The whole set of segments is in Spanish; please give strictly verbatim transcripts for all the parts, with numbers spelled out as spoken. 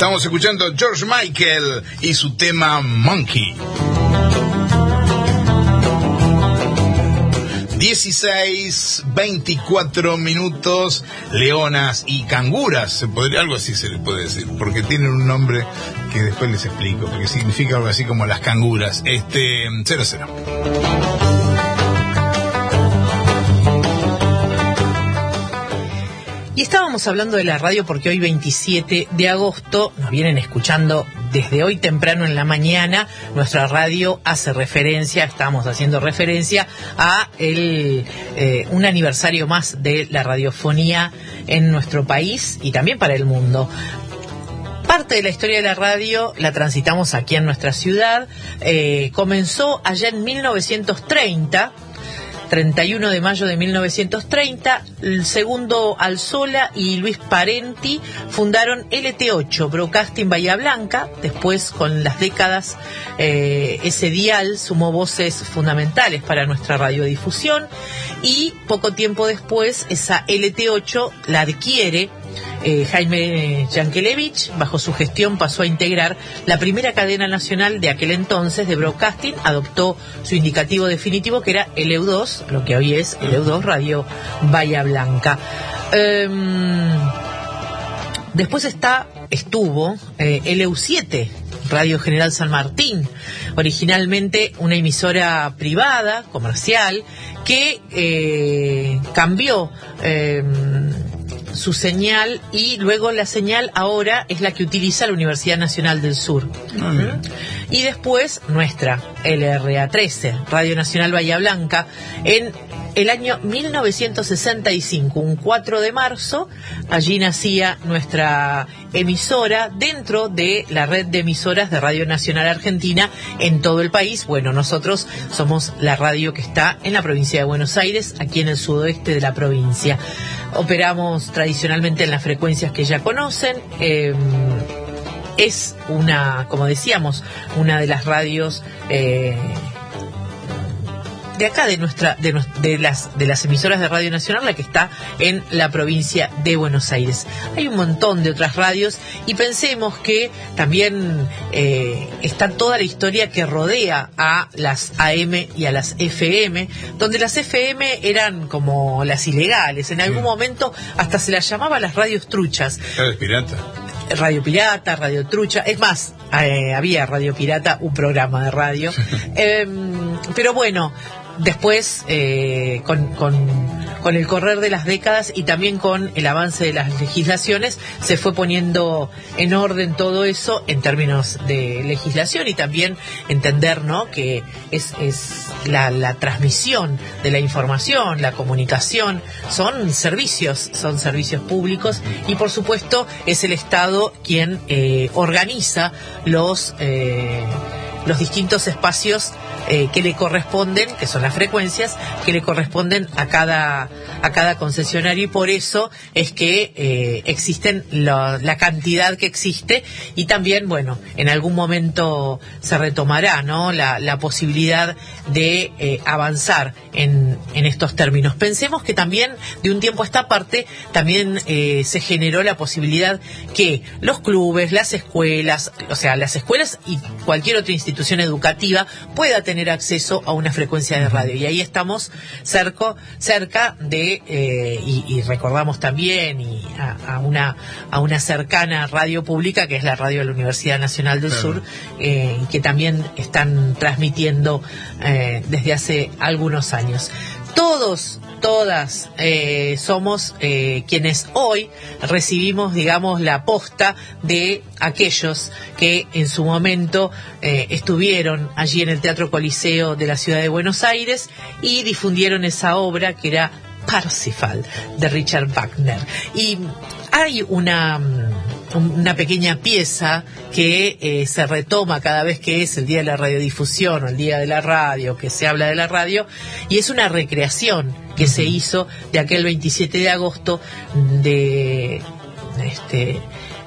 Estamos escuchando a George Michael y su tema Monkey. dieciséis, veinticuatro minutos, leonas y canguras, se podría, algo así se le puede decir, porque tienen un nombre que después les explico, porque significa algo así como las canguras. Este, cero cero. Y estábamos hablando de la radio porque hoy veintisiete de agosto nos vienen escuchando desde hoy temprano en la mañana. Nuestra radio hace referencia, estamos haciendo referencia a el, eh, un aniversario más de la radiofonía en nuestro país y también para el mundo. Parte de la historia de la radio la transitamos aquí en nuestra ciudad. Eh, comenzó allá en mil novecientos treinta. treinta y uno de mayo de mil novecientos treinta, el segundo Alzola y Luis Parenti fundaron L T ocho, Broadcasting Bahía Blanca. Después, con las décadas, eh, ese dial sumó voces fundamentales para nuestra radiodifusión y poco tiempo después esa L T ocho la adquiere Eh, Jaime Yankelevich. Bajo su gestión pasó a integrar la primera cadena nacional de aquel entonces de broadcasting. Adoptó su indicativo definitivo, que era L U dos, lo que hoy es L U dos Radio Bahía Blanca. Eh, después está estuvo eh, L U siete, Radio General San Martín, originalmente una emisora privada, comercial, que eh, cambió eh, su señal y luego la señal ahora es la que utiliza la Universidad Nacional del Sur. Uh-huh. Y después nuestra L R A trece, Radio Nacional Bahía Blanca, en el año mil novecientos sesenta y cinco, un cuatro de marzo, allí nacía nuestra emisora dentro de la red de emisoras de Radio Nacional Argentina en todo el país. Bueno, nosotros somos la radio que está en la provincia de Buenos Aires, aquí en el sudoeste de la provincia. Operamos tradicionalmente en las frecuencias que ya conocen. Eh, es una, como decíamos, una de las radios eh, de acá de nuestra de, de las de las emisoras de Radio Nacional, la que está en la provincia de Buenos Aires. Hay un montón de otras radios y pensemos que también eh, está toda la historia que rodea a las A M y a las F M, donde las F M eran como las ilegales. En algún sí. momento hasta se las llamaba las radios truchas. Radio Pirata. Radio Pirata, Radio Trucha. Es más, eh, había Radio Pirata, un programa de radio. eh, pero bueno, después, eh, con, con, con el correr de las décadas y también con el avance de las legislaciones, se fue poniendo en orden todo eso en términos de legislación y también entender, ¿no?, que es, es la, la transmisión de la información, la comunicación, son servicios, son servicios públicos y por supuesto es el Estado quien eh, organiza los, eh, los distintos espacios Eh, que le corresponden, que son las frecuencias, que le corresponden a cada a cada concesionario y por eso es que eh, existen la, la cantidad que existe y también, bueno, en algún momento se retomará, ¿no?, la, la posibilidad de eh, avanzar en, en estos términos. Pensemos que también de un tiempo a esta parte también eh, se generó la posibilidad que los clubes, las escuelas, o sea, las escuelas y cualquier otra institución educativa pueda tener tener acceso a una frecuencia de radio y ahí estamos cerca, cerca de eh, y, y recordamos también y a, a una a una cercana radio pública que es la radio de la Universidad Nacional del claro. Sur eh, que también están transmitiendo eh, desde hace algunos años. Todos, todas eh, somos eh, quienes hoy recibimos, digamos, la posta de aquellos que en su momento eh, estuvieron allí en el Teatro Coliseo de la ciudad de Buenos Aires y difundieron esa obra que era Parsifal, de Richard Wagner. Y hay una... una pequeña pieza que eh, se retoma cada vez que es el día de la radiodifusión o el día de la radio, que se habla de la radio, y es una recreación que se hizo de aquel veintisiete de agosto de este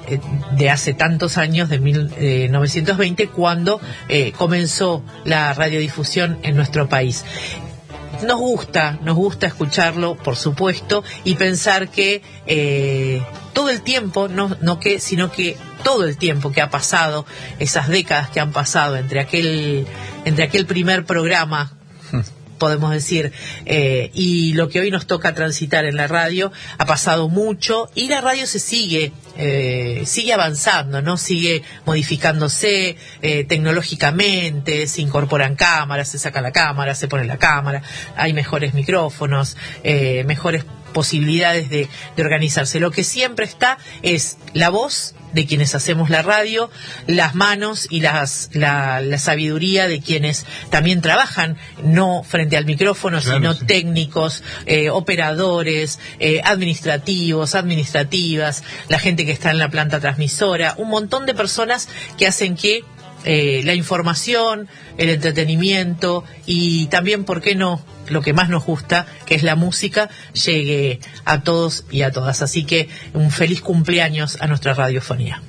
de hace tantos años, de mil novecientos veinte, cuando eh, comenzó la radiodifusión en nuestro país. nos gusta, nos gusta escucharlo, por supuesto, y pensar que eh, todo el tiempo, no, no que, sino que todo el tiempo que ha pasado, esas décadas que han pasado entre aquel, entre aquel primer programa, podemos decir, eh, y lo que hoy nos toca transitar en la radio, ha pasado mucho y la radio se sigue eh, sigue avanzando, ¿no? Sigue modificándose eh, tecnológicamente, se incorporan cámaras, se saca la cámara, se pone la cámara, hay mejores micrófonos, eh, mejores posibilidades de, de organizarse. Lo que siempre está es la voz de quienes hacemos la radio, las manos y las, la, la sabiduría de quienes también trabajan, no frente al micrófono, claro, sino sí. técnicos, eh, operadores, eh, administrativos, administrativas, la gente que está en la planta transmisora, un montón de personas que hacen que eh, la información, el entretenimiento y también, ¿por qué no?, lo que más nos gusta, que es la música, llegue a todos y a todas. Así que un feliz cumpleaños a nuestra radiofonía.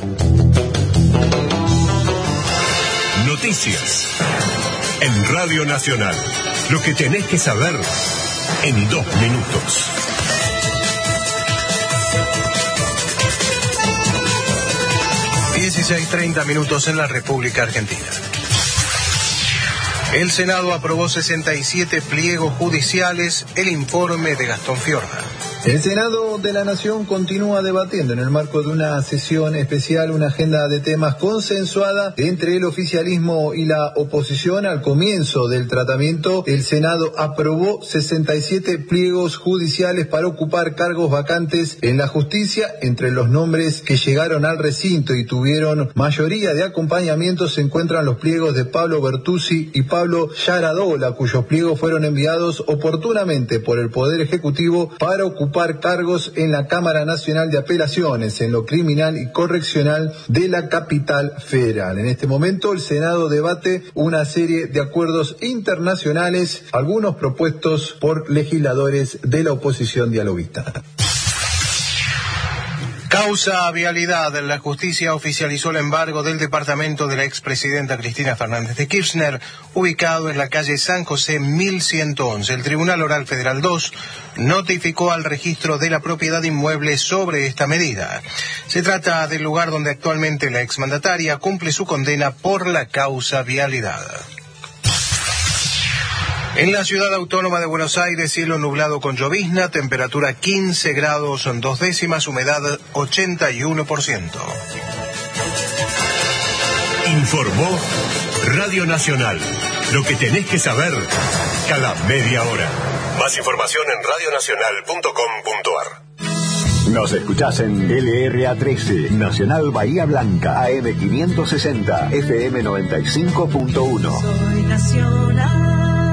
Noticias en Radio Nacional. Lo que tenés que saber en dos minutos. dieciséis treinta minutos en la República Argentina. El Senado aprobó sesenta y siete pliegos judiciales, el informe de Gastón Fiorda. El Senado de la Nación continúa debatiendo en el marco de una sesión especial una agenda de temas consensuada entre el oficialismo y la oposición. Al comienzo del tratamiento, el Senado aprobó sesenta y siete pliegos judiciales para ocupar cargos vacantes en la justicia. Entre los nombres que llegaron al recinto y tuvieron mayoría de acompañamiento se encuentran los pliegos de Pablo Bertuzzi y Pablo Yaradola, cuyos pliegos fueron enviados oportunamente por el Poder Ejecutivo para ocupar cargos en la Cámara Nacional de Apelaciones, en lo criminal y correccional de la capital federal. En este momento el Senado debate una serie de acuerdos internacionales, algunos propuestos por legisladores de la oposición dialoguista. Causa vialidad. La justicia oficializó el embargo del departamento de la expresidenta Cristina Fernández de Kirchner, ubicado en la calle San José mil ciento once. El Tribunal Oral Federal dos notificó al registro de la propiedad inmueble sobre esta medida. Se trata del lugar donde actualmente la exmandataria cumple su condena por la causa vialidad. En la ciudad autónoma de Buenos Aires, cielo nublado con llovizna, temperatura quince grados dos décimas, humedad ochenta y uno por ciento. Informó Radio Nacional. Lo que tenés que saber cada media hora. Más información en radio nacional punto com punto ar. Nos escuchás en L R A trece, Nacional Bahía Blanca, A M quinientos sesenta, F M noventa y cinco punto uno. Soy Nacional.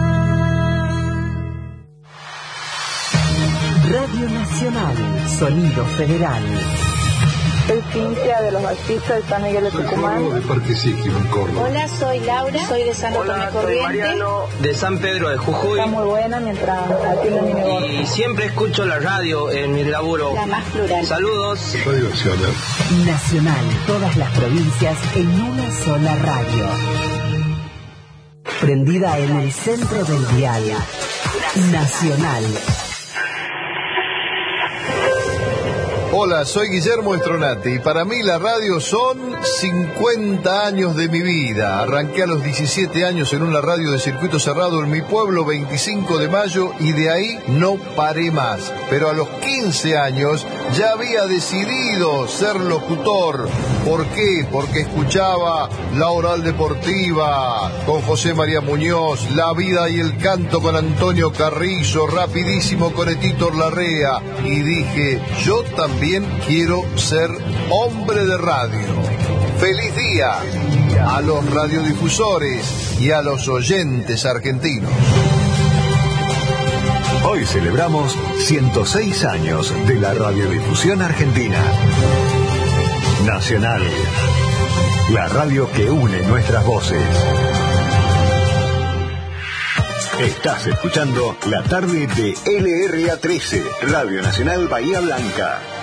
Radio Nacional, Sonido Federal. Soy Cintia de los Bautizos de San Miguel de Tucumán. De Parque Síquimo, en Córdoba. Hola, soy Laura, soy de San Tomé Corrientes. Soy Mariano, de San Pedro de Jujuy. Está muy buena mientras atiendo mi negocio. Y siempre escucho la radio en mi laburo. La más plural. Saludos. Radio Nacional. Nacional, todas las provincias en una sola radio. Prendida en el centro del dial. Nacional. Hola, soy Guillermo Estronati y para mí la radio son cincuenta años de mi vida. Arranqué a los diecisiete años en una radio de circuito cerrado en mi pueblo, veinticinco de mayo, y de ahí no paré más. Pero a los quince años ya había decidido ser locutor. ¿Por qué? Porque escuchaba La Oral Deportiva con José María Muñoz, La Vida y el Canto con Antonio Carrizo, Rapidísimo con Etito Larrea, y dije, yo también También quiero ser hombre de radio. ¡Feliz día a los radiodifusores y a los oyentes argentinos! Hoy celebramos ciento seis años de la radiodifusión argentina. Nacional, la radio que une nuestras voces. Estás escuchando la tarde de L R A trece, Radio Nacional Bahía Blanca.